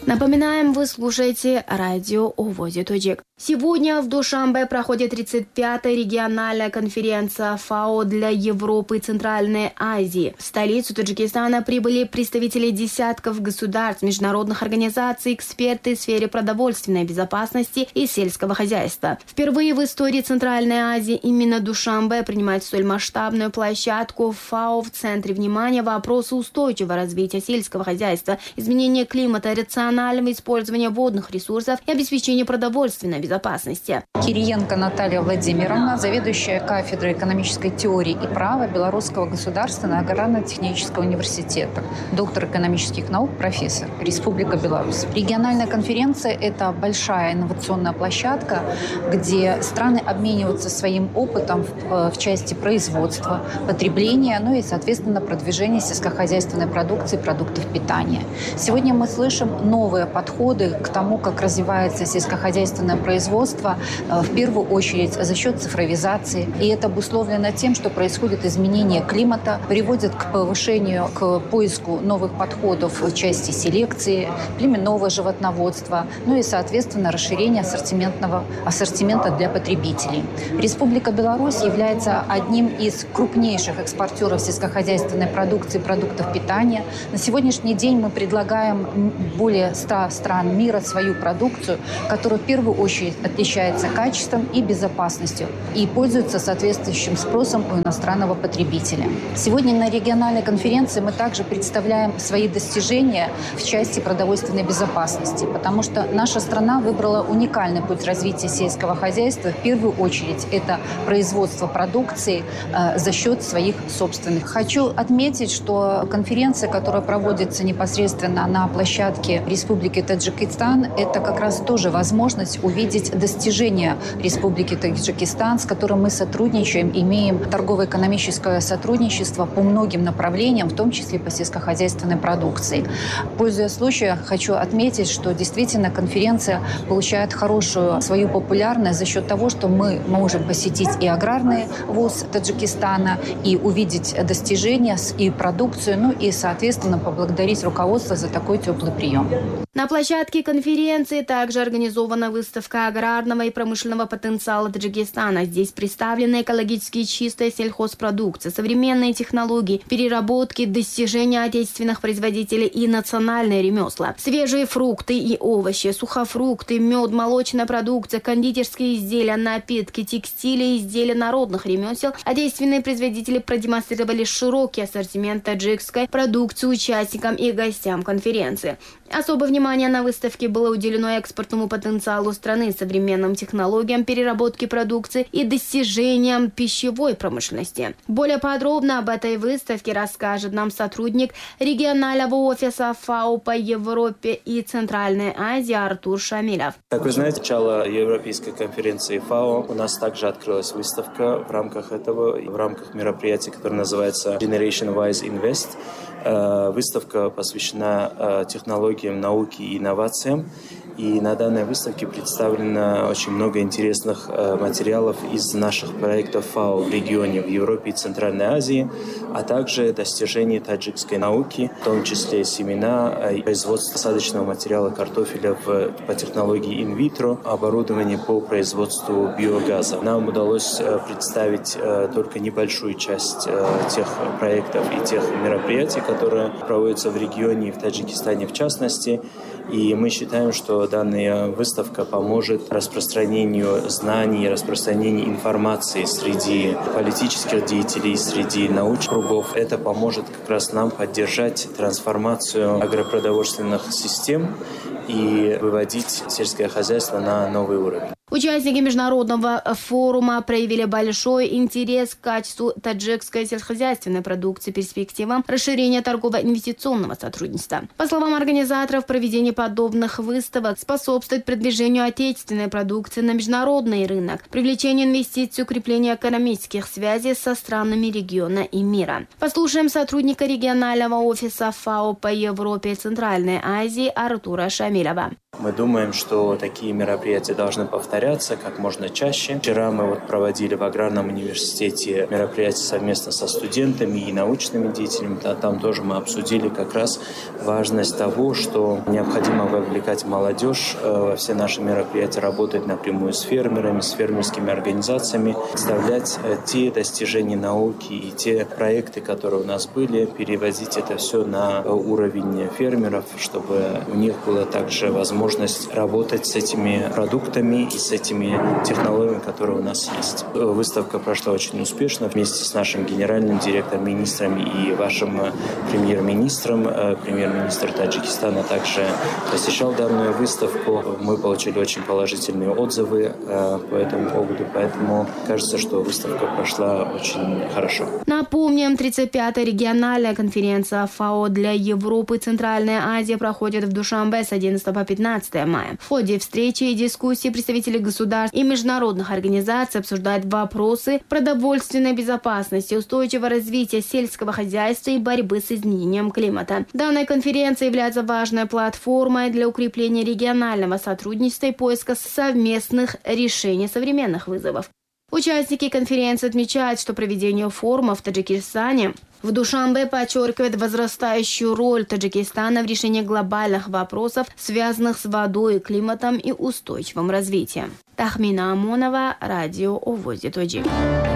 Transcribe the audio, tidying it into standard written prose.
Напоминаем, вы слушаете радио «Уводи Тоджик». Сегодня в Душанбе проходит 35-я региональная конференция ФАО для Европы и Центральной Азии. В столицу Таджикистана прибыли представители десятков государств, международных организаций, эксперты в сфере продовольственной безопасности и сельского хозяйства. Впервые в истории Центральной Азии именно Душанбе принимает столь масштабную площадку ФАО в центре внимания вопросы устойчивого развития сельского хозяйства, изменения климата, рационального использования водных ресурсов и обеспечения продовольственной безопасности. Кириенко Наталья Владимировна, заведующая кафедрой экономической теории и права Белорусского государственного аграрно-технического университета, доктор экономических наук, профессор, Республика Беларусь. Региональная конференция – это большая инновационная площадка, где страны обмениваются своим опытом в части производства, потребления, ну и, соответственно, продвижения сельскохозяйственной продукции, продуктов питания. Сегодня мы слышим новые подходы к тому, как развивается сельскохозяйственное производство, в первую очередь за счет цифровизации. И это обусловлено тем, что происходит изменение климата, приводит к повышению, к поиску новых подходов в части селекции, племенного животноводства, ну и, соответственно, расширение ассортимента для потребителей. Республика Беларусь является одним из крупнейших экспортеров сельскохозяйственной продукции, продуктов питания. На сегодняшний день мы предлагаем более 100 стран мира свою продукцию, которая в первую очередь отличается качеством и безопасностью и пользуется соответствующим спросом у иностранного потребителя. Сегодня на региональной конференции мы также представляем свои достижения в части продовольственной безопасности, потому что наша страна выбрала уникальный путь развития сельского хозяйства. В первую очередь это производство продукции за счет своих собственных. Хочу отметить, что конференция, которая проводится непосредственно на площадке Республики Таджикистан, это как раз тоже возможность увидеть достижения Республики Таджикистан, с которой мы сотрудничаем, имеем торгово-экономическое сотрудничество по многим направлениям, в том числе по сельскохозяйственной продукции. Пользуясь случаем, хочу отметить, что действительно конференция получает хорошую свою популярность за счет того, что мы можем посетить и аграрный вуз Таджикистана, и увидеть достижения и продукцию, ну и, соответственно, поблагодарить руководство за такой теплый прием. На площадке конференции также организована выставка аграрного и промышленного потенциала Таджикистана. Здесь представлены экологически чистая сельхозпродукция, современные технологии, переработки, достижения отечественных производителей и национальные ремесла. Свежие фрукты и овощи, сухофрукты, мед, молочная продукция, кондитерские изделия, напитки, текстили, изделия народных ремесел. Отечественные производители продемонстрировали широкий ассортимент таджикской продукции участникам и гостям конференции. Особое внимание на выставке было уделено экспортному потенциалу страны, современным технологиям переработки продукции и достижениям пищевой промышленности. Более подробно об этой выставке расскажет нам сотрудник регионального офиса ФАО по Европе и Центральной Азии Артур Шамилов. Как вы знаете, начало Европейской конференции ФАО у нас также открылась выставка в рамках этого, в рамках мероприятия, которое называется Generation Wise Invest. Выставка посвящена технологиям, науке и инновациям. И на данной выставке представлено очень много интересных материалов из наших проектов ФАО в регионе, в Европе и Центральной Азии, а также достижений таджикской науки, в том числе семена, производство посадочного материала картофеля по технологии инвитро, оборудование по производству биогаза. Нам удалось представить только небольшую часть тех проектов и тех мероприятий, которые проводятся в регионе и в Таджикистане в частности. И мы считаем, что данная выставка поможет распространению знаний, распространению информации среди политических деятелей, среди научных кругов. Это поможет как раз нам поддержать трансформацию агропродовольственных систем и выводить сельское хозяйство на новый уровень. Участники международного форума проявили большой интерес к качеству таджикской сельскохозяйственной продукции, перспективам расширения торгово-инвестиционного сотрудничества. По словам организаторов, проведение подобных выставок способствует продвижению отечественной продукции на международный рынок, привлечению инвестиций, укреплению экономических связей со странами региона и мира. Послушаем сотрудника регионального офиса ФАО по Европе и Центральной Азии Артура Шамилова. Мы думаем, что такие мероприятия должны повторяться повторяться как можно чаще. Вчера мы проводили в Аграрном университете мероприятие совместно со студентами и научными деятелями. Там тоже мы обсудили как раз важность того, что необходимо вовлекать молодежь во все наши мероприятия, работать напрямую с фермерами, с фермерскими организациями, представлять те достижения науки и те проекты, которые у нас были, перевозить это все на уровень фермеров, чтобы у них была также возможность работать с этими продуктами и с этими технологиями, которые у нас есть. Выставка прошла очень успешно вместе с нашим генеральным директором, министром и вашим премьер-министром. Премьер-министр Таджикистана также посещал данную выставку. Мы получили очень положительные отзывы по этому поводу, поэтому кажется, что выставка прошла очень хорошо. Напомним, 35-я региональная конференция ФАО для Европы и Центральной Азии проходит в Душанбе с 11 по 15 мая. В ходе встречи и дискуссии представители государств и международных организаций обсуждают вопросы продовольственной безопасности, устойчивого развития сельского хозяйства и борьбы с изменением климата. Данная конференция является важной платформой для укрепления регионального сотрудничества и поиска совместных решений современных вызовов. Участники конференции отмечают, что проведение форума в Таджикистане в Душанбе подчеркивает возрастающую роль Таджикистана в решении глобальных вопросов, связанных с водой, климатом и устойчивым развитием. Тахмина Амонова, радио ОВОС-ДТ.